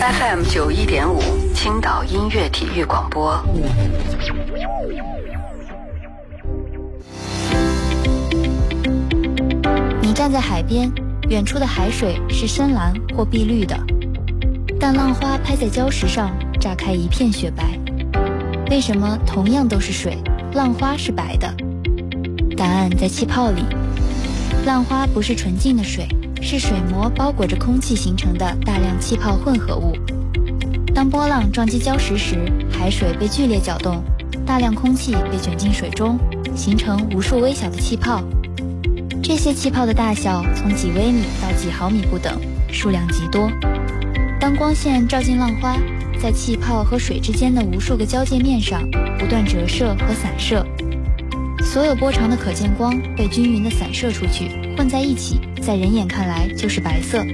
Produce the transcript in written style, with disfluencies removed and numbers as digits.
FM 91.5青岛音乐体育广播。 你站在海边，远处的海水是深蓝或碧绿的，但浪花拍在礁石上，炸开一片雪白。为什么同样都是水，浪花是白的？答案在气泡里。浪花不是纯净的水，是水膜包裹着空气形成的大量气泡混合物。当波浪撞击礁石时，海水被剧烈搅动，大量空气被卷进水中，形成无数微小的气泡。这些气泡的大小从几微米到几毫米不等，数量极多。当光线照进浪花，在气泡和水之间的无数个交界面上不断折射和散射，所有波长的可见光被均匀地散射出去，混在一起，在人眼看来就是白色。